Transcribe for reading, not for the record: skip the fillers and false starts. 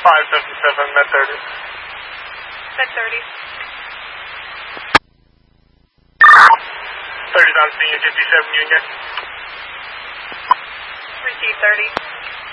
577, Med 30. Med 30. 30's on scene, 57 Union. Receive 30.